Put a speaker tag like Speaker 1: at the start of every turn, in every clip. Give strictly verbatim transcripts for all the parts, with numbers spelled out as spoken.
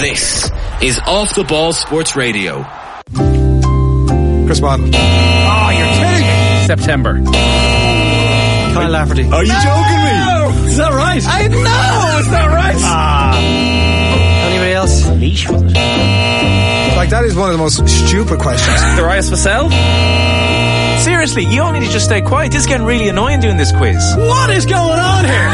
Speaker 1: This is Off the Ball Sports Radio.
Speaker 2: Chris Waddle.
Speaker 3: Oh, you're kidding me. September.
Speaker 2: Kyle Lafferty.
Speaker 3: Are you joking me?
Speaker 2: Is that right?
Speaker 3: I know, it's not right.
Speaker 2: Ah. Anybody else?
Speaker 3: Leash, was it?
Speaker 2: Like, that is one of the most stupid questions.
Speaker 3: Darius Vassell?
Speaker 4: Seriously, you all need to just stay quiet. This is getting really annoying doing this quiz.
Speaker 3: What is going on here?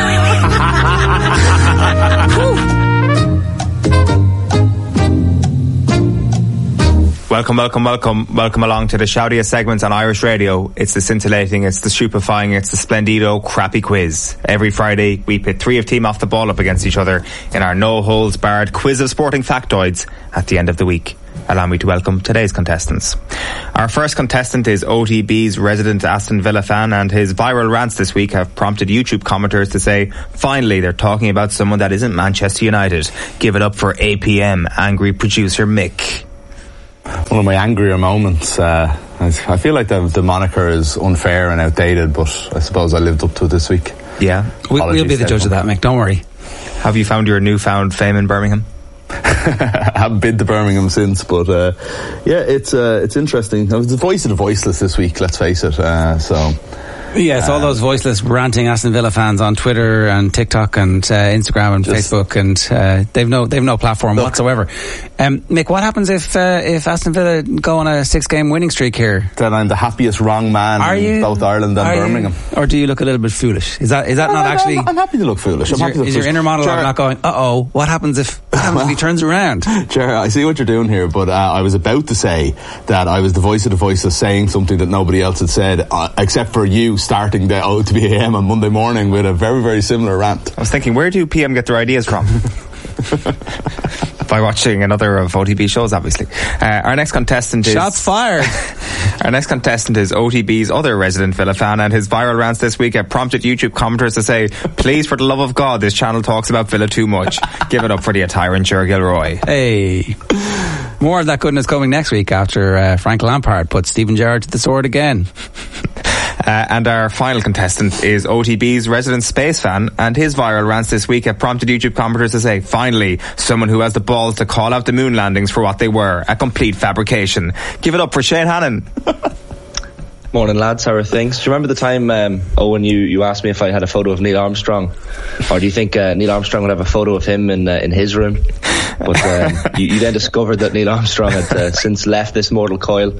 Speaker 5: Welcome, welcome, welcome, welcome along to the shoutiest segments on Irish radio. It's the scintillating, it's the stupefying, it's the splendido crappy quiz. Every Friday, we pit three of Team Off the Ball up against each other in our no-holds-barred quiz of sporting factoids at the end of the week. Allow me to welcome today's contestants. Our first contestant is O T B's resident Aston Villa fan, and his viral rants this week have prompted YouTube commenters to say, finally, they're talking about someone that isn't Manchester United. Give it up for A P M, angry producer Mick.
Speaker 6: One of my angrier moments. Uh, I feel like the, the moniker is unfair and outdated, but I suppose I lived up to it this week.
Speaker 5: Yeah.
Speaker 2: We, we'll be the judge of that, Mick. Don't worry.
Speaker 5: Have you found your newfound fame in Birmingham?
Speaker 6: I haven't been to Birmingham since, but uh, yeah, it's uh, it's interesting. I was the voice of the voiceless this week, let's face it. Uh, so.
Speaker 2: Yeah, it's all those voiceless ranting Aston Villa fans on Twitter and TikTok and uh, Instagram and Just, Facebook, and uh, they've no they've no platform look. whatsoever. Um, Mick, what happens if uh, if Aston Villa go on a six-game winning streak here?
Speaker 6: Then I'm the happiest wrong man
Speaker 2: are
Speaker 6: in
Speaker 2: you,
Speaker 6: both Ireland and Birmingham.
Speaker 2: You, or do you look a little bit foolish? Is that is that
Speaker 6: no,
Speaker 2: not
Speaker 6: no,
Speaker 2: actually?
Speaker 6: I'm, I'm happy to look foolish.
Speaker 2: Is,
Speaker 6: I'm
Speaker 2: your,
Speaker 6: happy to look
Speaker 2: is
Speaker 6: foolish.
Speaker 2: your inner monologue
Speaker 6: Ger-
Speaker 2: not going? Uh oh, what happens if what happens if he turns around?
Speaker 6: Ger, I see what you're doing here, but uh, I was about to say that I was the voice of the voiceless, saying something that nobody else had said, uh, except for you starting the O T B A M on Monday morning with a very, very similar rant.
Speaker 5: I was thinking, where do P M get their ideas from? By watching another of O T B shows, obviously. Uh, our next contestant is...
Speaker 2: Shots fired!
Speaker 5: Our next contestant is O T B's other resident Villa fan, and his viral rants this week have prompted YouTube commenters to say, please, for the love of God, this channel talks about Villa too much. Give it up for the tyrant Ger Gilroy.
Speaker 2: Hey. More of that goodness coming next week after uh, Frank Lampard puts Steven Gerrard to the sword again.
Speaker 5: Uh, and our final contestant is O T B's resident space fan, and his viral rants this week have prompted YouTube commenters to say, finally, someone who has the balls to call out the moon landings for what they were, a complete fabrication. Give it up for Shane Hannon.
Speaker 7: Morning, lads. How are things? Do you remember the time, um, Owen, you, you asked me if I had a photo of Neil Armstrong? Or do you think uh, Neil Armstrong would have a photo of him in uh, in his room? But um, you, you then discovered that Neil Armstrong had uh, since left this mortal coil. Um,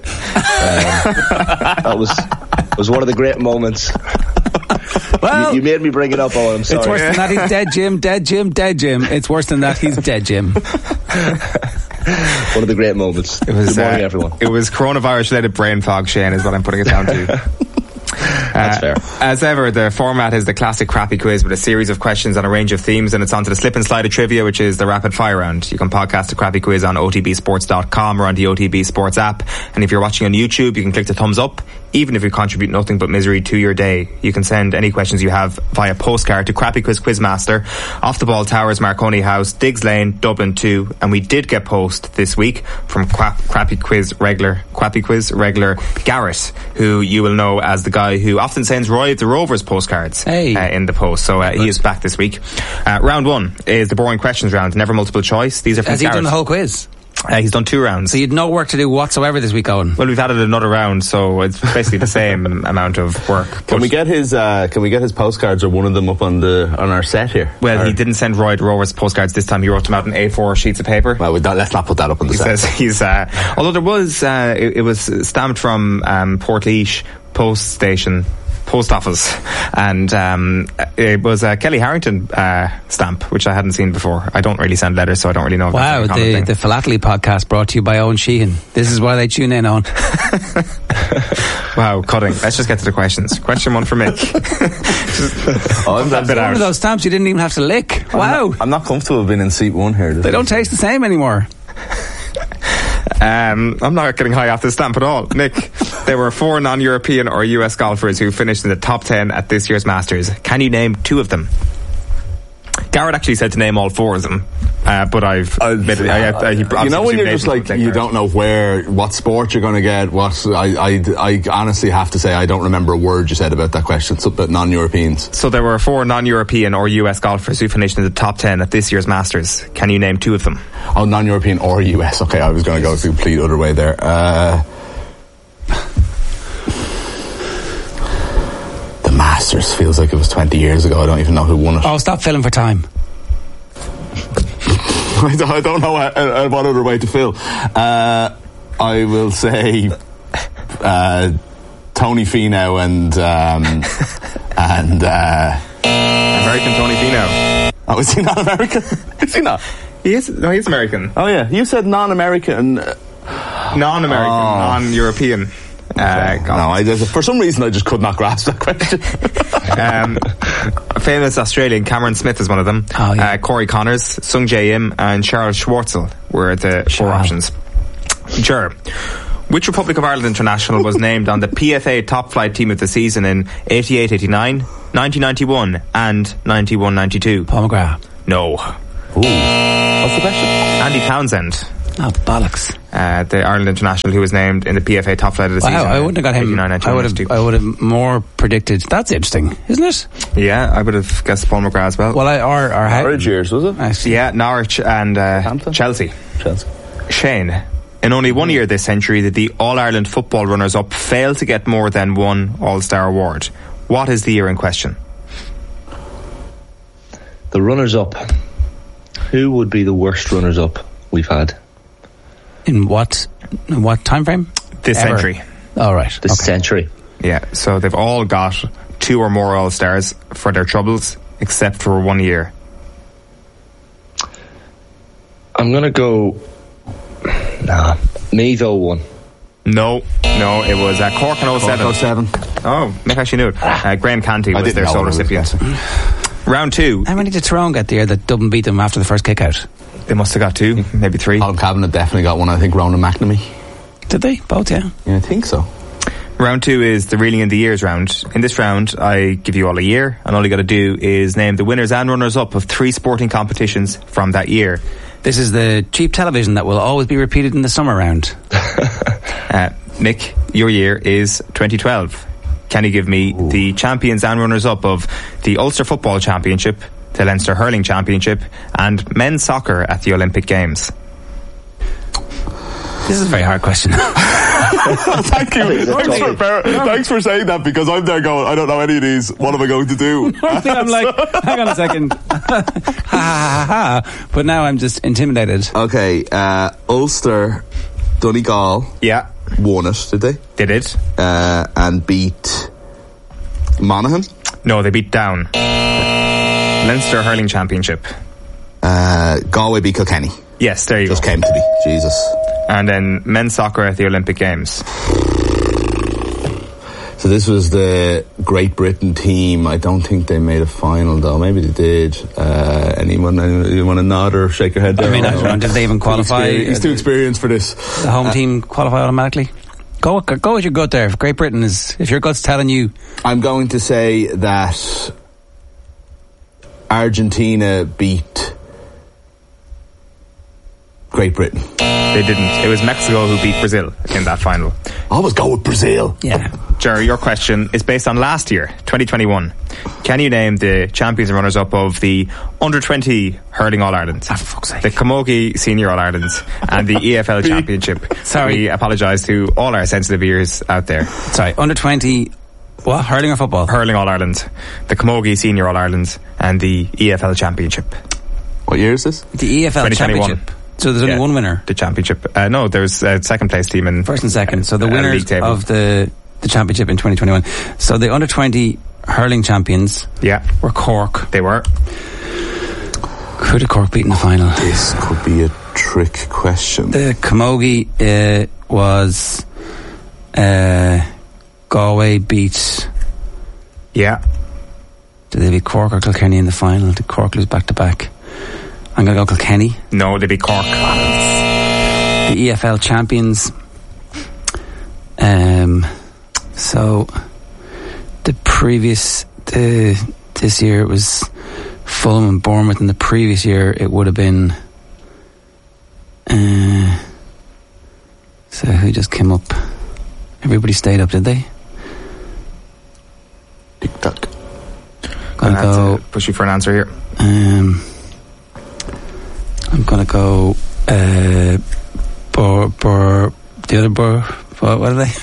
Speaker 7: that was was one of the great moments. Well, you, you made me bring it up, Owen. I'm sorry.
Speaker 2: It's worse than that. He's dead, Jim. Dead, Jim. Dead, Jim. It's worse than that. He's dead, Jim.
Speaker 7: One of the great moments.
Speaker 5: It was,
Speaker 7: Good morning,
Speaker 5: uh,
Speaker 7: everyone.
Speaker 5: It was coronavirus-related brain fog, Shane, is what I'm putting it down to.
Speaker 7: That's
Speaker 5: uh,
Speaker 7: fair.
Speaker 5: As ever, the format is the classic crappy quiz with a series of questions on a range of themes, and it's on to the slip and slide of trivia, which is the rapid fire round. You can podcast the crappy quiz on O T B sports dot com or on the O T B Sports app. And if you're watching on YouTube, you can click the thumbs up. Even if you contribute nothing but misery to your day, you can send any questions you have via postcard to Crappy Quiz Quizmaster, Off the Ball Towers, Marconi House, Diggs Lane, Dublin two. And we did get post this week from Crap, Crappy Quiz regular, Crappy Quiz regular Garrett, who you will know as the guy who often sends Roy the Rovers postcards
Speaker 2: hey.
Speaker 5: uh, in the post. So uh, he is back this week. Uh, round one is the boring questions round, never multiple choice. These are from
Speaker 2: Has he
Speaker 5: Garrett.
Speaker 2: done the whole quiz?
Speaker 5: Uh, he's done two rounds.
Speaker 2: So you'd no work to do whatsoever this week, Owen?
Speaker 5: Well, we've added another round, so it's basically the same amount of work.
Speaker 6: Can we get his uh, Can we get his postcards or one of them up on the on our set here?
Speaker 5: Well,
Speaker 6: or?
Speaker 5: he didn't send Roy the Rovers postcards this time. He wrote them out in A four sheets of paper.
Speaker 6: Well, we don't, let's not put that up on the
Speaker 5: he
Speaker 6: set.
Speaker 5: Says he's. Uh, although there was, uh, it, it was stamped from um, Portlaoise Post Station. Post office, and um, it was a Kelly Harrington uh, stamp, which I hadn't seen before. I don't really send letters, so I don't really know if
Speaker 2: wow,
Speaker 5: that's a common
Speaker 2: the,
Speaker 5: thing.
Speaker 2: the Philately podcast brought to you by Owen Sheehan. This is why they tune in on.
Speaker 5: Wow, cutting. Let's just get to the questions. Question one for Mick. just,
Speaker 6: oh, I'm
Speaker 5: that bit
Speaker 2: one
Speaker 5: out.
Speaker 2: of those stamps you didn't even have to lick.
Speaker 6: I'm
Speaker 2: wow.
Speaker 6: Not, I'm not comfortable being in seat one here.
Speaker 2: They don't taste the same anymore.
Speaker 5: Um, I'm not getting high off this stamp at all. Nick, there were four non-European or U S golfers who finished in the top ten at this year's Masters. Can you name two of them? Garrett actually said to name all four of them, Uh, but I've
Speaker 6: Uh,
Speaker 5: admitted, I, I, I,
Speaker 6: you know when you're just like you don't know where what sport you're going to get. What I, I I honestly have to say I don't remember a word you said about that question. So, about non-Europeans.
Speaker 5: So there were four non-European or U S golfers who finished in the top ten at this year's Masters. Can you name two of them?
Speaker 6: Oh, non-European or U S. Okay, I was going to go the complete other way there. Uh, the Masters feels like it was twenty years ago. I don't even know who won it.
Speaker 2: Oh, stop filling for time.
Speaker 6: I don't, I don't know uh, uh, what other way to fill. Uh, I will say uh, Tony Finau and um, and uh,
Speaker 5: American Tony Finau.
Speaker 6: Oh, is he not American? Is he not?
Speaker 5: He is. No, he's American.
Speaker 6: Oh yeah, you said non-American. Uh,
Speaker 5: Non-American,
Speaker 6: Oh.
Speaker 5: non-European. Uh,
Speaker 6: no, I, for some reason I just could not grasp that question.
Speaker 5: um, a famous Australian, Cameron Smith is one of them.
Speaker 2: Oh, yeah.
Speaker 5: uh, Corey Connors, Sung Jae Im, and Charles Schwartzel were the four
Speaker 2: Wow.
Speaker 5: options. Sure. Which Republic of Ireland international was named on the P F A top flight team of the season in eighty-eight eighty-nine, nineteen ninety-one, and ninety-one ninety-two?
Speaker 2: Paul McGrath.
Speaker 5: No.
Speaker 6: Ooh. What's the question?
Speaker 5: Andy Townsend.
Speaker 2: Oh, bollocks.
Speaker 5: Uh, the Ireland international who was named in the P F A top flight of the
Speaker 2: Wow,
Speaker 5: season.
Speaker 2: I wouldn't have got him.
Speaker 5: eighty-nine,
Speaker 2: I
Speaker 5: ninety-one,
Speaker 2: would have.
Speaker 5: ninety-two.
Speaker 2: I would have more predicted. That's interesting, isn't it?
Speaker 5: Yeah, I would have guessed Paul McGrath as well.
Speaker 2: Well, I or or how?
Speaker 6: Norwich years, was it?
Speaker 2: Actually,
Speaker 5: Yeah, Norwich and uh,
Speaker 6: Hampton?
Speaker 5: Chelsea.
Speaker 6: Chelsea.
Speaker 5: Shane, in only one year this century did the All-Ireland football runners-up fail to get more than one All-Star award. What is the year in question?
Speaker 7: The runners-up. Who would be the worst runners-up we've had
Speaker 2: in what in what time frame?
Speaker 5: This
Speaker 2: Ever.
Speaker 5: century.
Speaker 2: All right.
Speaker 7: this
Speaker 2: okay.
Speaker 7: century?
Speaker 5: Yeah, so they've all got two or more All-Stars for their troubles, except for one year.
Speaker 7: I'm going to go... Nah. Meath oh one.
Speaker 5: No, no, it was uh, Cork in oh seven.
Speaker 6: oh seven.
Speaker 5: Oh, Mick actually knew it. Uh, Graham Canty
Speaker 6: I
Speaker 5: was
Speaker 6: didn't
Speaker 5: their
Speaker 6: know
Speaker 5: sole
Speaker 6: what I was
Speaker 5: recipient. Round two,
Speaker 2: How many did Tyrone get the year that Dublin beat them after the first kick out?
Speaker 5: they must have got two, maybe three.
Speaker 6: Colin Cavanagh definitely got one. I think Ronan McNamee.
Speaker 2: Did they? Both, yeah.
Speaker 6: Yeah, I think so.
Speaker 5: Round two is the Reeling in the Years round. In this round, I give you all a year, and all you got to do is name the winners and runners-up of three sporting competitions from that year.
Speaker 2: This is the cheap television that will always be repeated in the summer round.
Speaker 5: Uh, Nick, your year is twenty twelve. Can you give me
Speaker 6: Ooh.
Speaker 5: the champions and runners-up of the Ulster Football Championship, the Leinster Hurling Championship, and men's soccer at the Olympic Games?
Speaker 2: This is a very hard question.
Speaker 6: Thank you. Thanks for, bear- thanks for saying that, because I'm there going, I don't know any of these. What am I going to do?
Speaker 2: I'm like, hang on a second. ha, ha, ha, ha. But now I'm just intimidated.
Speaker 6: Okay, uh, Ulster, Donegal
Speaker 5: Yeah,
Speaker 6: won it, did they?
Speaker 5: they did.
Speaker 6: Uh, and beat Monaghan.
Speaker 5: No, they beat Down. Leinster Hurling Championship.
Speaker 6: Uh, Galway beat Kilkenny.
Speaker 5: Yes, there you
Speaker 6: Just
Speaker 5: go.
Speaker 6: came to me. Jesus.
Speaker 5: And then men's soccer at the Olympic Games.
Speaker 6: So this was the Great Britain team. I don't think they made a final, though. Maybe they did. Uh, anyone, anyone want to nod or shake your head there?
Speaker 2: I mean, I don't know. Did they even qualify?
Speaker 6: He's too experienced for this.
Speaker 2: The home team qualify automatically? Go, go with your gut there. If Great Britain is, if your gut's telling you,
Speaker 6: I'm going to say that Argentina beat Great Britain.
Speaker 5: They didn't. It was Mexico who beat Brazil in that final.
Speaker 6: I always go with Brazil.
Speaker 2: yeah.
Speaker 5: Jerry, your question is based on last year, twenty twenty-one. Can you name the champions and runners-up of the under twenty Hurling All-Ireland,
Speaker 2: Oh, for fuck's sake.
Speaker 5: the Camogie Senior All-Irelands, and the E F L Championship?
Speaker 2: Sorry.
Speaker 5: We apologise to all our sensitive ears out there.
Speaker 2: Sorry, under twenty, what, hurling or football?
Speaker 5: Hurling All-Ireland, the Camogie Senior All-Ireland, and the E F L Championship.
Speaker 6: What year is this?
Speaker 2: The E F L
Speaker 5: twenty twenty-one.
Speaker 2: Championship. So there's only
Speaker 5: Yeah.
Speaker 2: one winner.
Speaker 5: The championship. Uh, no, there's a second place team in
Speaker 2: First and second. So the
Speaker 5: Uh,
Speaker 2: winners
Speaker 5: league table.
Speaker 2: of the, the championship in twenty twenty-one. So the under twenty hurling champions
Speaker 5: Yeah,
Speaker 2: were Cork.
Speaker 5: they were.
Speaker 2: Could have Cork beaten the final?
Speaker 6: This could be a trick question.
Speaker 2: The Camogie uh, was uh, Galway beat.
Speaker 5: Yeah.
Speaker 2: Did they beat Cork or Kilkenny in the final? Did Cork lose back to back? I'm going to go Kilkenny.
Speaker 5: No, they beat Cork.
Speaker 2: The E F L champions. Um, so the previous the this year it was Fulham and Bournemouth, and the previous year it would have been who just came up? Everybody stayed up, did they?
Speaker 6: Tick tock.
Speaker 2: Gonna
Speaker 5: I have
Speaker 2: go.
Speaker 5: to push you for an answer here.
Speaker 2: Um, I'm gonna go. Uh, bur, bur, the other bur. What, what are they?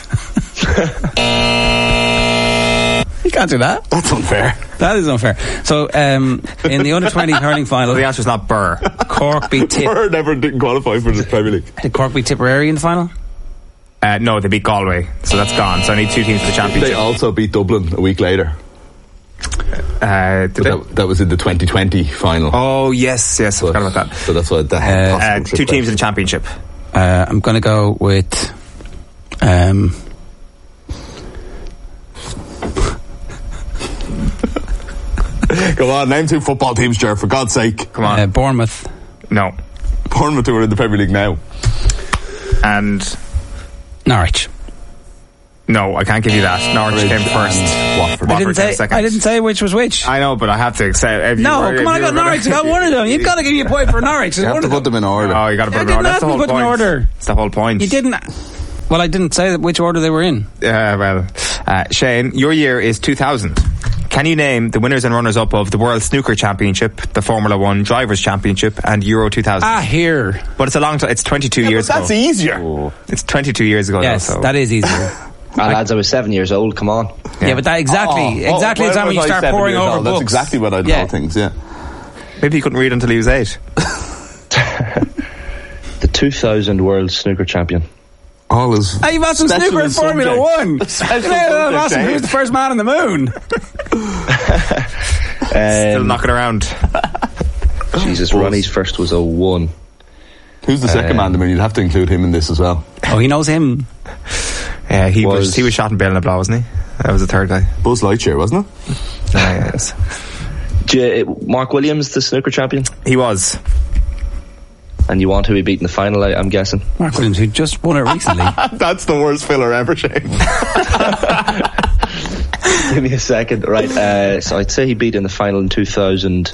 Speaker 2: You can't do that.
Speaker 6: That's unfair.
Speaker 2: That is unfair. So, um, in the under twenty hurling final,
Speaker 5: Well, the answer's not Burr.
Speaker 2: Cork beat Tip.
Speaker 6: Burr never didn't qualify for the Premier League.
Speaker 2: Did Cork beat Tipperary in the final?
Speaker 5: Uh, no, they beat Galway, so that's gone. So I need two teams for the
Speaker 6: They
Speaker 5: championship.
Speaker 6: also beat Dublin a week later.
Speaker 5: Uh, did
Speaker 6: But
Speaker 5: they?
Speaker 6: that, that was in the twenty twenty final.
Speaker 5: Oh yes, yes, I
Speaker 6: So-
Speaker 5: forgot about that.
Speaker 6: So that's why that
Speaker 2: Uh,
Speaker 5: Uh, two teams in the championship.
Speaker 2: Uh, I'm going to go with. Um,
Speaker 6: Come on, name two football teams, Ger, for God's sake.
Speaker 5: Come on,
Speaker 2: uh, Bournemouth.
Speaker 5: no,
Speaker 6: Bournemouth who are in the Premier League now.
Speaker 5: and
Speaker 2: Norwich.
Speaker 5: no, I can't give you that. Norwich
Speaker 6: Bridge
Speaker 5: came first.
Speaker 6: and Watford.
Speaker 2: I
Speaker 5: Watford
Speaker 2: didn't
Speaker 5: came
Speaker 2: say.
Speaker 5: second.
Speaker 2: I didn't say which was which.
Speaker 5: I know, but I have to say. If you
Speaker 2: no,
Speaker 5: were-
Speaker 2: come
Speaker 5: if
Speaker 2: on, I
Speaker 5: you
Speaker 2: got
Speaker 5: were gonna-
Speaker 2: Norwich. I got one of them. You've got to give me a point for Norwich.
Speaker 6: You have
Speaker 2: One
Speaker 6: to
Speaker 2: of
Speaker 6: put them in order.
Speaker 5: Oh, you got to put
Speaker 2: I
Speaker 5: them in
Speaker 2: didn't
Speaker 5: order.
Speaker 2: ask
Speaker 5: That's the
Speaker 2: me
Speaker 5: whole
Speaker 2: put them in
Speaker 5: point.
Speaker 2: order.
Speaker 5: It's the whole point.
Speaker 2: You didn't. Well, I didn't say which order they were in.
Speaker 5: Uh, well, uh, Shane, your year is two thousand. Can you name the winners and runners-up of the World Snooker Championship, the Formula One Drivers' Championship, and Euro two thousand?
Speaker 2: Ah, here.
Speaker 5: But it's a long time. It's twenty-two
Speaker 6: Yeah,
Speaker 5: years
Speaker 6: but that's
Speaker 5: ago.
Speaker 6: easier.
Speaker 5: It's twenty-two years ago.
Speaker 2: Yes,
Speaker 5: though, so.
Speaker 2: that is easier.
Speaker 7: Ah, lads, I was seven years old. Come on.
Speaker 2: yeah. but that exactly,
Speaker 6: Oh,
Speaker 2: exactly
Speaker 6: oh,
Speaker 2: the time when you
Speaker 6: was I
Speaker 2: start
Speaker 6: seven
Speaker 2: pouring
Speaker 6: years
Speaker 2: over
Speaker 6: old?
Speaker 2: books.
Speaker 6: That's exactly when I'd
Speaker 2: Yeah.
Speaker 6: know things, yeah.
Speaker 5: Maybe he couldn't read until he was eight.
Speaker 7: The two thousand World Snooker Champion.
Speaker 6: All is
Speaker 2: Hey, you've had some snooker in Formula
Speaker 6: subject.
Speaker 2: One.
Speaker 6: Special
Speaker 2: You know, I'm
Speaker 6: subject,
Speaker 2: asking
Speaker 6: eh?
Speaker 2: who's the first man on the moon?
Speaker 5: Still
Speaker 7: Um,
Speaker 5: knocking around.
Speaker 7: Jesus, Ronnie's first was oh one.
Speaker 6: Who's the second
Speaker 7: Um,
Speaker 6: man? I mean, you'd have to include him in this as well.
Speaker 2: Oh, he knows him.
Speaker 5: Yeah, he was,
Speaker 7: Was-
Speaker 5: he was shot in Bale in the Blah, wasn't he? That was the third guy.
Speaker 6: Buzz Lightyear, wasn't it?
Speaker 5: Ah, yes.
Speaker 7: J- Mark Williams, the snooker champion,
Speaker 5: He was.
Speaker 7: and you want who he beat in the final? I, I'm guessing.
Speaker 2: Mark Williams, who just won it recently.
Speaker 6: That's the worst filler ever, Shane.
Speaker 7: Give me a second. Right, uh, so I'd say he beat in the final in two thousand.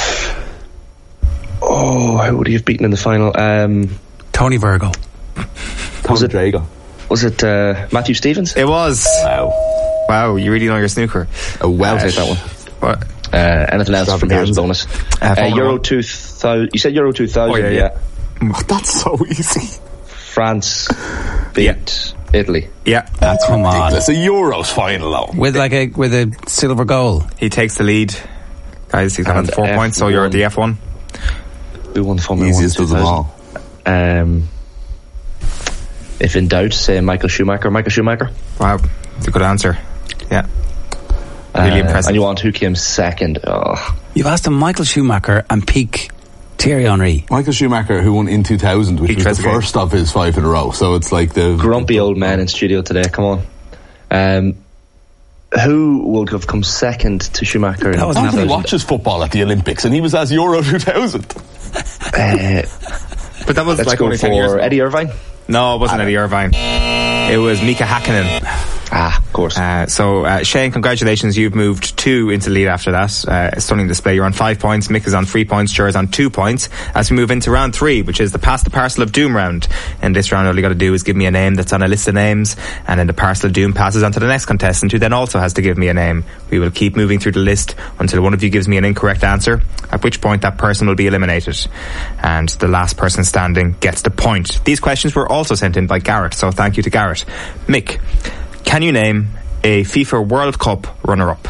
Speaker 7: Oh, who would he have beaten in the final? Um,
Speaker 2: Tony Virgo.
Speaker 7: Was it-
Speaker 6: Drago?
Speaker 7: was it uh, Matthew Stevens?
Speaker 5: It was.
Speaker 6: Wow.
Speaker 5: Wow, you really know your snooker.
Speaker 6: A Welsh.
Speaker 7: Take that one.
Speaker 5: What?
Speaker 7: Uh, anything else from here is a bonus.
Speaker 5: Uh,
Speaker 7: Uh,
Speaker 5: Formula
Speaker 7: Euro
Speaker 5: One.
Speaker 7: two thousand. You said Euro two thousand.
Speaker 5: Oh, yeah, yeah.
Speaker 6: Oh, that's so easy.
Speaker 7: France beat Italy.
Speaker 5: Yeah.
Speaker 6: That's
Speaker 2: Come on.
Speaker 6: ridiculous. A Euros final, though.
Speaker 2: With like a with a silver goal.
Speaker 5: He takes the lead. Guys, he's got
Speaker 7: And
Speaker 5: four
Speaker 7: F
Speaker 5: points, so you're at
Speaker 7: one.
Speaker 5: the F one.
Speaker 7: Who won the Formula
Speaker 6: Easiest
Speaker 7: One
Speaker 6: of them
Speaker 7: two thousand?
Speaker 6: all.
Speaker 7: Um, if in doubt, say Michael Schumacher. Michael Schumacher.
Speaker 5: Wow, it's a good answer. Yeah. Really
Speaker 7: Uh,
Speaker 5: impressive.
Speaker 7: And you want who came second? Oh,
Speaker 2: You've asked him Michael Schumacher and peak Thierry Henry.
Speaker 6: Michael Schumacher, who won in two thousand, which
Speaker 5: He
Speaker 6: was
Speaker 5: tries
Speaker 6: the
Speaker 5: again.
Speaker 6: first of his five in a row. So it's like the
Speaker 7: grumpy old man in studio today. Come on. Um, who would have come second to Schumacher?
Speaker 2: That
Speaker 7: in
Speaker 2: wasn't
Speaker 6: Nobody
Speaker 2: happening.
Speaker 6: watches football at the Olympics, and he was as Euro two thousand.
Speaker 7: Uh,
Speaker 5: But that was
Speaker 7: let's
Speaker 5: like
Speaker 7: go
Speaker 5: only ten years
Speaker 7: for
Speaker 5: ago.
Speaker 7: Eddie Irvine.
Speaker 5: No, it wasn't Eddie Irvine. It was Mika Hakkinen.
Speaker 7: Ah, of course.
Speaker 5: Uh, so, uh, Shane, congratulations. You've moved two into the lead after that. Uh, a stunning display. You're on five points. Mick is on three points. Cher is on two points. As we move into round three, which is the Pass the Parcel of Doom round. In this round, all you got to do is give me a name that's on a list of names, and then the Parcel of Doom passes on to the next contestant, who then also has to give me a name. We will keep moving through the list until one of you gives me an incorrect answer, at which point that person will be eliminated. And the last person standing gets the point. These questions were also sent in by Garrett, so thank you to Garrett. Mick, can you name a FIFA World Cup runner-up?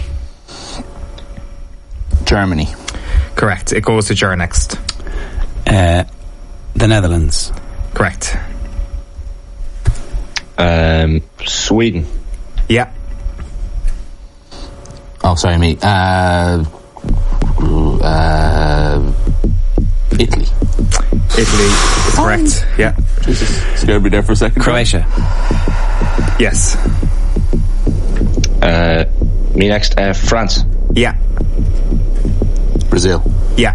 Speaker 6: Germany.
Speaker 5: Correct. It goes to Ger next.
Speaker 2: Uh, the Netherlands.
Speaker 5: Correct.
Speaker 7: Um, Sweden.
Speaker 5: Yeah.
Speaker 6: Oh, sorry, me. Uh, uh, Italy.
Speaker 5: Italy is correct. Yeah.
Speaker 6: Scared me there for a second.
Speaker 2: Croatia.
Speaker 5: Yes.
Speaker 7: Uh, me next. Uh, France.
Speaker 5: Yeah.
Speaker 6: Brazil.
Speaker 5: Yeah.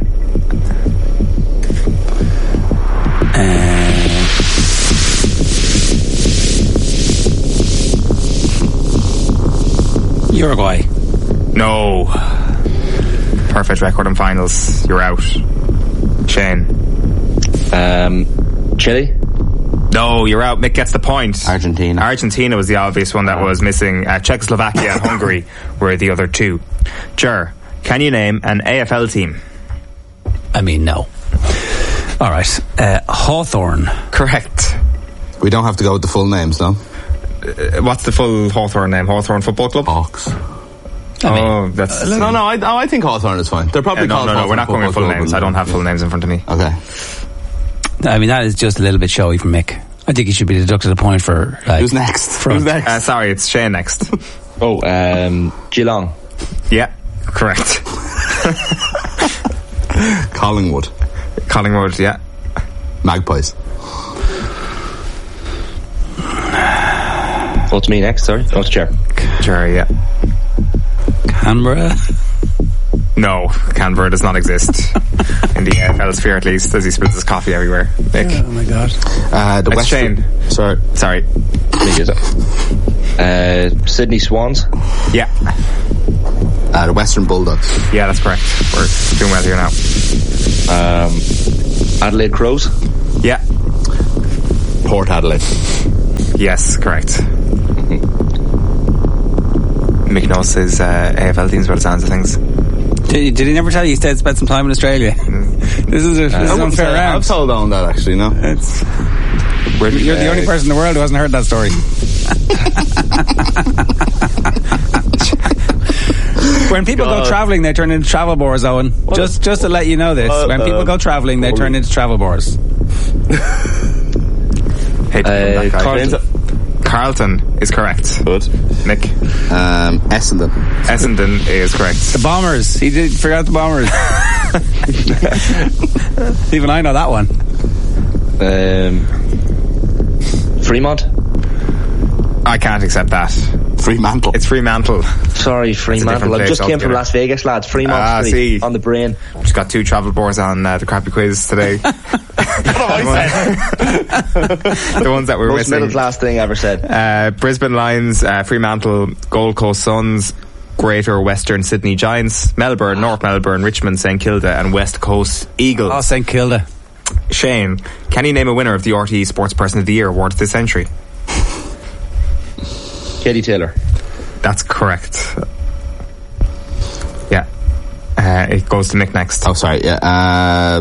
Speaker 2: Uruguay.
Speaker 5: No. Perfect record in finals. You're out. Shane.
Speaker 7: Um, Chile.
Speaker 5: No, you're out. Mick gets the point.
Speaker 6: Argentina.
Speaker 5: Argentina was the obvious one that was missing. Uh, Czechoslovakia and Hungary were the other two. Ger, can you name an A F L team?
Speaker 2: I mean, no. All right. Uh, Hawthorn.
Speaker 5: Correct.
Speaker 6: We don't have to go with the full names, no?
Speaker 5: Uh, what's the full Hawthorn name? Hawthorn Football Club?
Speaker 6: Hawks.
Speaker 5: Oh, that's...
Speaker 6: Uh, no, no, I, oh, I think Hawthorn is fine. They're probably
Speaker 5: uh, no,
Speaker 6: called
Speaker 5: no, no,
Speaker 6: Hawthorn
Speaker 5: we're not going with full
Speaker 6: Football
Speaker 5: names.
Speaker 6: Club.
Speaker 5: I don't have full names in front of me.
Speaker 6: Okay.
Speaker 2: I mean, that is just a little bit showy from Mick. I think he should be deducted a point for... Like,
Speaker 6: Who's next?
Speaker 2: Front.
Speaker 6: Who's next?
Speaker 5: Uh, sorry, it's Shane next.
Speaker 7: Oh, um, Geelong.
Speaker 5: Yeah, correct.
Speaker 6: Collingwood.
Speaker 5: Collingwood, yeah.
Speaker 6: Magpies.
Speaker 7: Oh, it's me next, sorry. Oh, it's Ger.
Speaker 5: Ger, yeah.
Speaker 2: Canberra.
Speaker 5: No, Canberra does not exist. In the A F L sphere, at least, as he spills his coffee everywhere. Nick.
Speaker 2: Oh, my God.
Speaker 6: Uh, the
Speaker 5: That's
Speaker 6: Western...
Speaker 5: Shane.
Speaker 6: Sorry.
Speaker 5: Sorry.
Speaker 7: Uh, Sydney Swans.
Speaker 5: Yeah.
Speaker 6: Uh, the Western Bulldogs.
Speaker 5: Yeah, that's correct. We're doing well here now.
Speaker 7: Um, Adelaide Crows.
Speaker 5: Yeah.
Speaker 6: Port Adelaide.
Speaker 5: Yes, correct. Mick knows his uh, A F L teams by the sounds of things.
Speaker 2: Did, did he never tell you he stayed spent some time in Australia? This is, a, this is unfair round.
Speaker 6: I've told on that, actually, no?
Speaker 2: It's,
Speaker 5: Where did
Speaker 2: you're
Speaker 5: uh,
Speaker 2: the only person in the world who hasn't heard that story. When people
Speaker 6: God.
Speaker 2: go travelling, they turn into travel bores, Owen.
Speaker 6: What
Speaker 2: just
Speaker 6: a,
Speaker 2: just to let you know this.
Speaker 6: what
Speaker 2: When
Speaker 6: a-
Speaker 2: people go travelling, they turn into travel bores.
Speaker 5: Hey,
Speaker 7: Uh, Carlton.
Speaker 5: Carlton is correct.
Speaker 6: Good.
Speaker 5: Nick.
Speaker 6: Um, Essendon.
Speaker 5: Essendon is correct.
Speaker 2: The Bombers. He did forgot the Bombers. Even I know that one.
Speaker 7: Um, Fremont.
Speaker 5: I can't accept that.
Speaker 6: Fremantle.
Speaker 5: It's Fremantle.
Speaker 7: Sorry, Fremantle.
Speaker 5: different
Speaker 7: I
Speaker 5: place
Speaker 7: just came from
Speaker 5: altogether.
Speaker 7: Las Vegas, lads. Fremont
Speaker 5: Ah,
Speaker 7: Street
Speaker 5: see.
Speaker 7: on the brain.
Speaker 5: Just got two travel boards on uh, the crappy quiz today.
Speaker 6: What have I said?
Speaker 5: The ones that were
Speaker 7: Most
Speaker 5: missing.
Speaker 7: middle class thing I ever said.
Speaker 5: Uh, Brisbane Lions, uh, Fremantle, Gold Coast Suns, Greater Western Sydney Giants, Melbourne, North Melbourne, Richmond, St Kilda, and West Coast Eagles.
Speaker 2: Oh, Saint Kilda.
Speaker 5: Shane, can you name a winner of the R T E Sports Person of the Year award this century?
Speaker 7: Katie Taylor.
Speaker 5: That's correct. Yeah. Uh, it goes to Mick next.
Speaker 6: Oh, sorry, yeah. Uh,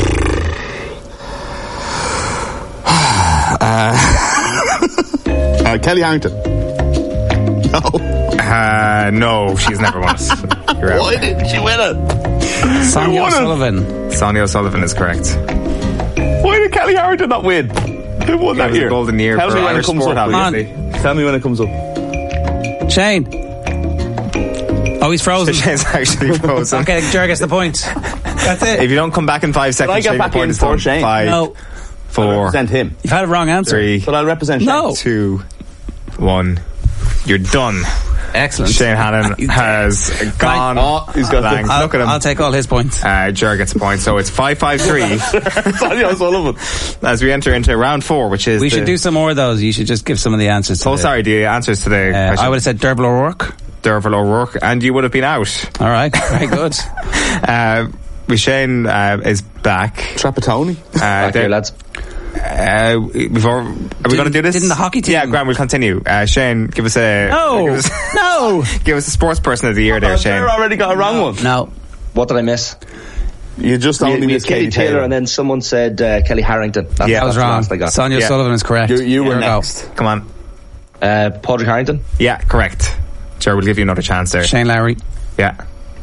Speaker 6: uh, uh, Kelly Harrington. No.
Speaker 5: Uh, no, she's never won it. You're out.
Speaker 6: Why didn't she win it?
Speaker 2: Sonia
Speaker 6: won it?
Speaker 2: O'Sullivan.
Speaker 5: Sonia O'Sullivan is correct.
Speaker 6: Why did Kelly Harrington not win? Who won
Speaker 5: That
Speaker 6: that
Speaker 5: was
Speaker 6: year?
Speaker 5: a golden year
Speaker 6: Tell
Speaker 5: for
Speaker 6: me when
Speaker 5: Irish
Speaker 6: it comes
Speaker 5: sport,
Speaker 6: up.
Speaker 5: obviously.
Speaker 6: Tell me when it comes up.
Speaker 2: Shane. Oh, he's frozen.
Speaker 5: Shane's actually frozen.
Speaker 2: Okay, Ger gets the point. That's it.
Speaker 5: If you don't come back in five seconds,
Speaker 6: I get
Speaker 5: Shane,
Speaker 6: back
Speaker 5: your point
Speaker 6: in
Speaker 5: is
Speaker 6: for
Speaker 5: done.
Speaker 6: Shane?
Speaker 5: Five,
Speaker 2: No.
Speaker 5: four,
Speaker 6: Represent him.
Speaker 2: You've had a wrong answer.
Speaker 5: three,
Speaker 6: But I'll represent Shane.
Speaker 2: No.
Speaker 5: two, one. You're done.
Speaker 2: Excellent.
Speaker 5: Shane Hannon has gone.
Speaker 6: Oh, he's got
Speaker 5: blank.
Speaker 6: the-
Speaker 2: I'll,
Speaker 5: Look at him.
Speaker 2: I'll take all his points.
Speaker 5: Uh, Ger gets a point, so it's five five three
Speaker 6: Sonia O'Sullivan.
Speaker 5: as we enter into round four, which is
Speaker 2: We
Speaker 5: the,
Speaker 2: should do some more of those. You should just give some of the answers. To
Speaker 5: Oh,
Speaker 2: the-
Speaker 5: sorry, the answers today.
Speaker 2: Uh, I would have said Derval O'Rourke.
Speaker 5: Derval O'Rourke, and you would have been out.
Speaker 2: All right, very good.
Speaker 5: Uh, Shane uh, is back.
Speaker 6: Trapattoni.
Speaker 5: Uh,
Speaker 7: Back
Speaker 5: there-
Speaker 7: here, lads.
Speaker 5: Uh, before, are we going to do this?
Speaker 2: didn't the hockey team-
Speaker 5: Yeah, Graham, we'll continue. Uh, Shane, give us a
Speaker 2: No,
Speaker 5: give us,
Speaker 2: no,
Speaker 5: give us a sports person of the year there, Shane.
Speaker 6: Sarah already got a wrong one.
Speaker 2: no.
Speaker 7: What did I miss?
Speaker 6: You just
Speaker 7: We,
Speaker 6: only
Speaker 7: we had
Speaker 6: missed
Speaker 7: Katie
Speaker 6: Katie
Speaker 7: Taylor,
Speaker 6: Taylor.
Speaker 7: and then someone said uh, Kelly Harrington. That's,
Speaker 5: Yeah,
Speaker 2: That was
Speaker 7: that's the
Speaker 2: wrong.
Speaker 7: last I got.
Speaker 2: Sonia
Speaker 5: Yeah.
Speaker 2: O'Sullivan is correct.
Speaker 6: You, you were
Speaker 2: Here we go.
Speaker 6: next.
Speaker 5: Come on.
Speaker 7: Uh, Padraig Harrington.
Speaker 5: Yeah, correct. Sure, we'll give you another chance there.
Speaker 2: Shane Lowry.
Speaker 5: Yeah.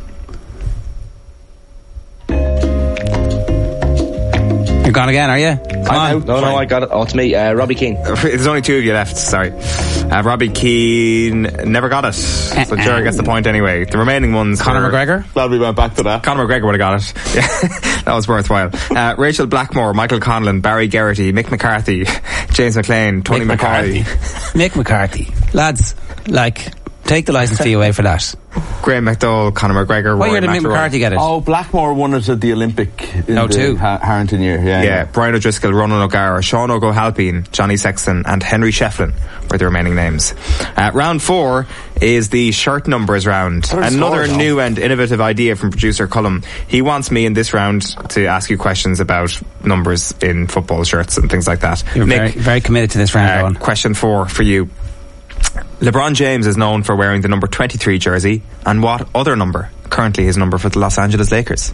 Speaker 2: You're gone again, are you? Come
Speaker 6: I'm
Speaker 2: on.
Speaker 6: out.
Speaker 7: No, no, I got it. Oh, it's me. Uh, Robbie Keane.
Speaker 5: There's only two of you left, sorry. Uh, Robbie Keane never got it. So Ger gets the point anyway. The remaining ones
Speaker 2: Conor
Speaker 5: were-
Speaker 2: McGregor.
Speaker 6: Glad we went back to that.
Speaker 5: Conor McGregor would have got it. Yeah, that was worthwhile. Uh, Rachel Blackmore, Michael Conlon, Barry Geraghty, Mick McCarthy, James McLean, Tony
Speaker 2: Mick
Speaker 5: McCarthy.
Speaker 2: Mick McCarthy. Lads, like, take the licence fee away for that.
Speaker 5: Graham McDowell, Conor McGregor.
Speaker 2: Why
Speaker 5: Rory
Speaker 2: year did Mick
Speaker 5: McIlroy.
Speaker 2: McCarthy get it?
Speaker 6: Oh, Blackmore won it at the Olympic in
Speaker 2: Oh,
Speaker 6: the
Speaker 2: two.
Speaker 6: ha- Harrington year. Yeah,
Speaker 5: Yeah, Brian O'Driscoll, Ronan O'Gara, Sean O'Halpine, Johnny Sexton and Henry Shefflin were the remaining names. Uh, round four is the shirt numbers round.
Speaker 6: There's
Speaker 5: Another
Speaker 6: scores,
Speaker 5: new and innovative idea from producer Cullum. He wants me in this round to ask you questions about numbers in football shirts and things like that.
Speaker 2: You're
Speaker 5: Nick,
Speaker 2: very, very committed to this round,
Speaker 5: uh,
Speaker 2: Owen.
Speaker 5: question four for you. LeBron James is known for wearing the number twenty-three jersey, and what other number? Currently his number for the Los Angeles Lakers.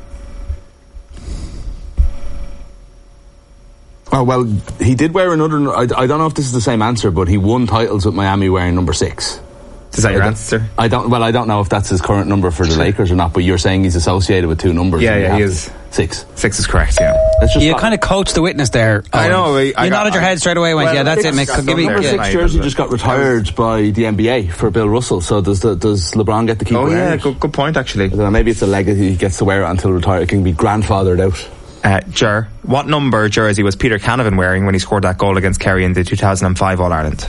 Speaker 6: Oh, well, he did wear another. I, I don't know if this is the same answer, but he won titles with Miami wearing number six.
Speaker 5: Is that your
Speaker 6: I
Speaker 5: answer?
Speaker 6: I don't. Well, I don't know if that's his current number for the Lakers or not. But you're saying he's associated with two numbers.
Speaker 5: Yeah,
Speaker 6: and you
Speaker 5: yeah, he
Speaker 6: have
Speaker 5: is.
Speaker 6: to- Six.
Speaker 5: Six is correct, yeah.
Speaker 6: Let's just
Speaker 2: You
Speaker 6: stop.
Speaker 2: kind of coached the witness there.
Speaker 5: I
Speaker 2: Owen.
Speaker 5: know, I- I
Speaker 2: you
Speaker 5: got-
Speaker 2: nodded your
Speaker 5: I-
Speaker 2: head straight away. Went,
Speaker 6: Well,
Speaker 2: yeah, that's
Speaker 6: six-
Speaker 2: it, Mick.
Speaker 5: got
Speaker 2: Give me,
Speaker 5: done
Speaker 6: Number
Speaker 5: there.
Speaker 2: yeah.
Speaker 6: six
Speaker 5: Yeah.
Speaker 6: jersey just got retired by the N B A for Bill Russell. So does the, does LeBron get to keep
Speaker 5: Oh
Speaker 6: wearing
Speaker 5: yeah,
Speaker 6: it?
Speaker 5: good, good point actually.
Speaker 6: I don't know, maybe it's a legacy. He gets to wear it until retired. It can be grandfathered out.
Speaker 5: Uh, Ger, what number jersey was Peter Canavan wearing when he scored that goal against Kerry in the two thousand five All-Ireland?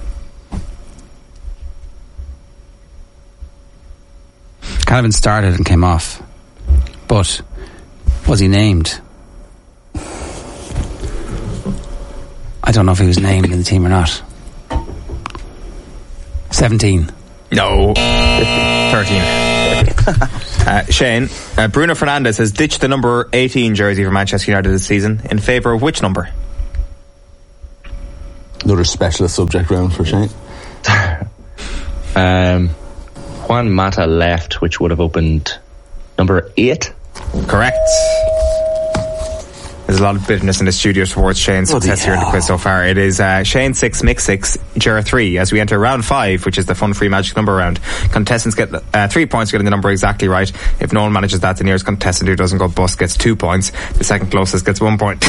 Speaker 2: Canavan started and came off. But was he named? I don't know if he was named in the team or not. seventeen.
Speaker 5: No. thirteen. uh, Shane, uh, Bruno Fernandes has ditched the number eighteen jersey for Manchester United this season in favour of which number?
Speaker 6: Another specialist subject round for Shane.
Speaker 7: Um, Juan Mata left, which would have opened number eight.
Speaker 5: Correct. There's a lot of bitterness in the studio towards Shane's
Speaker 6: Bloody
Speaker 5: success here in the
Speaker 6: hell.
Speaker 5: quiz so far. It is uh, Shane six, Mick six, Ger three. As we enter round five, which is the fun-free magic number round, contestants get uh, three points for getting the number exactly right. If no one manages that, the nearest contestant who doesn't go bust gets two points. The second closest gets one point.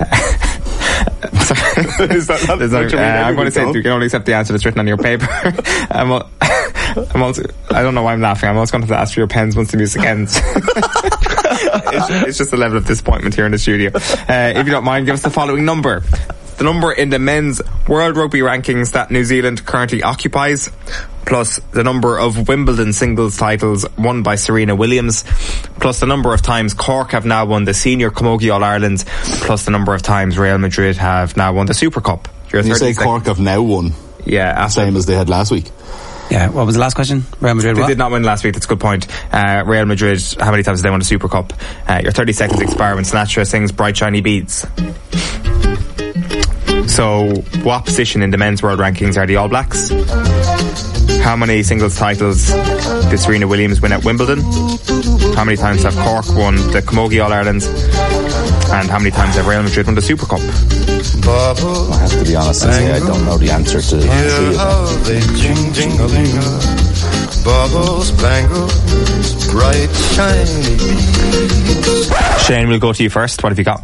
Speaker 5: Sorry.
Speaker 6: Is that not
Speaker 5: There's no-
Speaker 6: what you
Speaker 5: uh,
Speaker 6: mean?
Speaker 5: I'm going to say
Speaker 6: Everything
Speaker 5: you can only accept the answer that's written on your paper. I'm, al- I'm also, I don't know why I'm laughing. I'm also going to have to ask for your pens once the music ends. it's, it's just a level of disappointment here in the studio. Uh, if you don't mind, give us the following number. The number in the men's World Rugby rankings that New Zealand currently occupies, plus the number of Wimbledon singles titles won by Serena Williams, plus the number of times Cork have now won the Senior Camogie All-Ireland, plus the number of times Real Madrid have now won the Super Cup. Your
Speaker 6: You say
Speaker 5: thirty
Speaker 6: Cork have now won,
Speaker 5: Yeah, after
Speaker 6: same as they had last week.
Speaker 2: Yeah, what was the last question? Real Madrid,
Speaker 5: They
Speaker 2: what?
Speaker 5: did not win last week, that's a good point. Uh, Real Madrid, how many times have they won the Super Cup? Uh, your thirty seconds expire when Sinatra sings Bright Shiny Beads. So, what position in the men's world rankings are the All Blacks? How many singles titles did Serena Williams win at Wimbledon? How many times have Cork won the Camogie All-Ireland? And how many times have Real Madrid won the Super Cup?
Speaker 6: I have to be honest and say I don't know the answer to three of them.
Speaker 8: They jing jingling, bubbles, bangles, bright shiny beads.
Speaker 5: Shane, we'll go to you first. What have you got?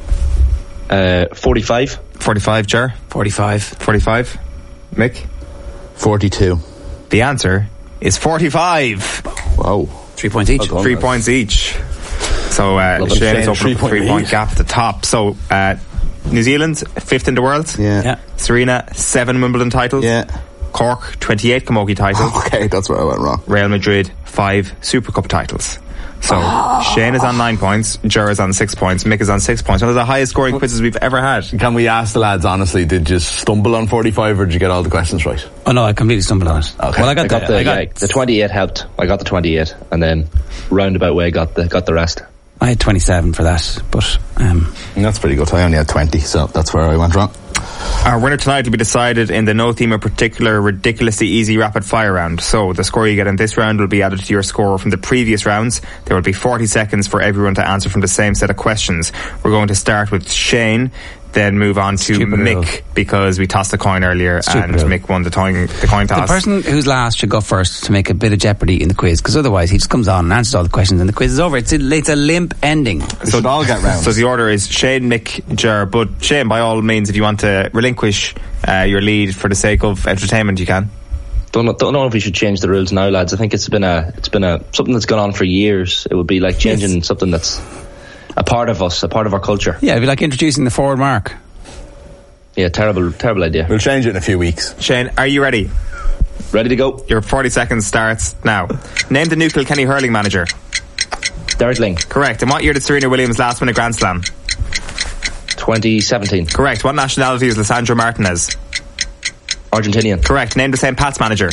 Speaker 7: Uh, forty-five.
Speaker 5: forty-five, Ger?
Speaker 2: forty-five.
Speaker 5: forty-five? Mick?
Speaker 6: forty-two.
Speaker 5: The answer is forty-five.
Speaker 6: Wow.
Speaker 2: Three points each.
Speaker 6: Well done.
Speaker 5: Three points each. So uh,
Speaker 6: Well done,
Speaker 5: Shane is
Speaker 6: Shane,
Speaker 5: open up a
Speaker 6: three-point
Speaker 5: three point
Speaker 6: lead.
Speaker 5: gap at the top. So uh, New Zealand, fifth in the world.
Speaker 6: Yeah.
Speaker 2: Yeah.
Speaker 5: Serena, seven Wimbledon titles.
Speaker 6: Yeah.
Speaker 5: Cork, twenty-eight Camogie titles.
Speaker 6: Okay, that's where I went wrong.
Speaker 5: Real Madrid, five Super Cup titles. So Shane is on nine points, Ger is on six points, Mick is on six points. One of the highest scoring quizzes we've ever had.
Speaker 6: Can we ask the lads honestly, did you stumble on forty-five or did you get all the questions right?
Speaker 2: Oh no, I completely stumbled on it.
Speaker 6: Okay.
Speaker 2: Well, I got,
Speaker 7: I got
Speaker 2: the,
Speaker 7: the
Speaker 2: I got,
Speaker 7: yeah, the twenty-eight helped. I got the twenty-eight, and then roundabout way got the got the rest.
Speaker 2: I had twenty-seven for that, but um,
Speaker 6: That's pretty good. I only had twenty, so that's where I went wrong.
Speaker 5: Our winner tonight will be decided in the no theme in particular ridiculously easy rapid fire round. So the score you get in this round will be added to your score from the previous rounds. There will be forty seconds for everyone to answer from the same set of questions. We're going to start with Shane, then move on to
Speaker 2: Stupid
Speaker 5: Mick
Speaker 2: rule.
Speaker 5: because we tossed a coin earlier
Speaker 2: Stupid
Speaker 5: and
Speaker 2: rule.
Speaker 5: Mick won the, toin, the coin
Speaker 2: the
Speaker 5: toss.
Speaker 2: person who's last should go first to make a bit of jeopardy in the quiz, because otherwise he just comes on and answers all the questions and the quiz is over. It's a, it's a limp ending.
Speaker 6: We should all get rounds.
Speaker 5: So the order is Shane, Mick, Ger. But Shane, by all means, if you want to relinquish uh, your lead for the sake of entertainment, you can.
Speaker 7: Don't know, don't know if we should change the rules now, lads. I think it's been a it's been a something that's gone on for years. It would be like changing
Speaker 2: Yes.
Speaker 7: something that's a part of us, a part of our culture.
Speaker 2: Yeah, it'd be like introducing the forward mark.
Speaker 7: Yeah, terrible, terrible idea.
Speaker 6: We'll change it in a few weeks.
Speaker 5: Shane, are you ready?
Speaker 7: Ready to go.
Speaker 5: Your forty seconds starts now. Name the new Kilkenny hurling manager.
Speaker 7: Derek Ling.
Speaker 5: Correct. In what year did Serena Williams last win a Grand Slam?
Speaker 7: twenty seventeen.
Speaker 5: Correct. What nationality is Lissandro Martinez?
Speaker 7: Argentinian.
Speaker 5: Correct. Name the Saint Pat's manager.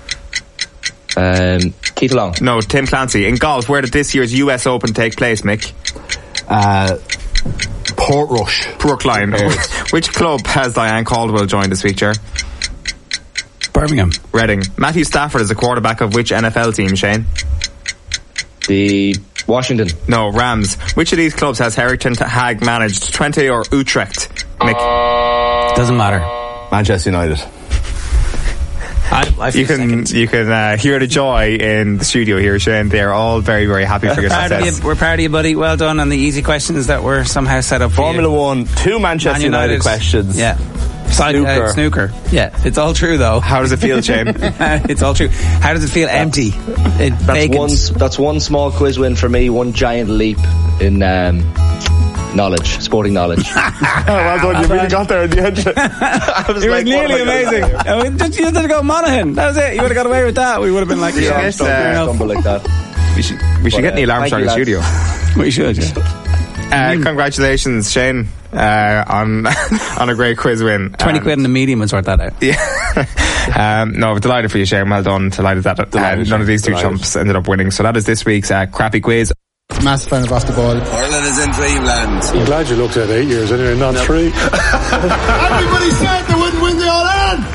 Speaker 7: Um, Keith Long.
Speaker 5: No, Tim Clancy. In golf, where did this year's U S Open take place, Mick?
Speaker 6: Uh, Portrush.
Speaker 5: Brookline. Which club has Diane Caldwell joined this week, Ger?
Speaker 2: Birmingham.
Speaker 5: Reading. Matthew Stafford is the quarterback of which N F L team, Shane?
Speaker 7: The Washington.
Speaker 5: No, Rams. Which of these clubs has Harrington Hag managed? Twente or Utrecht? Mick?
Speaker 2: Doesn't matter.
Speaker 6: Manchester United.
Speaker 2: I, I
Speaker 5: you can
Speaker 2: second.
Speaker 5: you can uh, hear the joy in the studio here, Shane. They're all very, very happy for your
Speaker 2: Proud of
Speaker 5: success.
Speaker 2: you, we're proud of you, buddy. Well done on the easy questions that were somehow set up for
Speaker 6: Formula
Speaker 2: you.
Speaker 6: One, two Manchester
Speaker 2: Man
Speaker 6: United.
Speaker 2: United
Speaker 6: questions.
Speaker 2: Yeah. Side,
Speaker 6: Snooker.
Speaker 2: Uh, snooker. Yeah, it's all true though.
Speaker 5: How does it feel, Shane?
Speaker 2: It's all true. How does it feel? Empty. It,
Speaker 7: That's
Speaker 2: vacant.
Speaker 7: one. That's one small quiz win for me. One giant leap in um, knowledge, sporting knowledge.
Speaker 6: Well done, you really got there at the end.
Speaker 7: I was
Speaker 2: It
Speaker 7: like,
Speaker 2: was
Speaker 7: what
Speaker 2: nearly
Speaker 7: am I gonna
Speaker 2: amazing. I mean, just you had to go Monaghan. That was it. You would have got away with that. We would have been like,
Speaker 5: Yeah,
Speaker 2: yeah,
Speaker 5: yes,
Speaker 7: do?
Speaker 5: uh,
Speaker 7: Stumble like that.
Speaker 5: we should we should
Speaker 7: But,
Speaker 5: get
Speaker 7: uh,
Speaker 5: Neil
Speaker 7: thank
Speaker 5: Armstrong
Speaker 7: you,
Speaker 5: in the
Speaker 7: lads.
Speaker 5: studio.
Speaker 2: we should. Yeah.
Speaker 5: Uh, congratulations, Shane, uh, on on a great quiz win.
Speaker 2: Twenty
Speaker 5: Um,
Speaker 2: quid in the medium would sort that out.
Speaker 5: Yeah. um, no, delighted for you, Shane. Well done. Delighted that uh,
Speaker 6: Delighted,
Speaker 5: none of these two
Speaker 6: delighted.
Speaker 5: chumps ended up winning. So that is this week's uh, crappy quiz.
Speaker 9: Massive fan of Off the Ball.
Speaker 10: Ireland is in dreamland.
Speaker 11: I'm glad you looked at eight years anyway, not three.
Speaker 8: Everybody said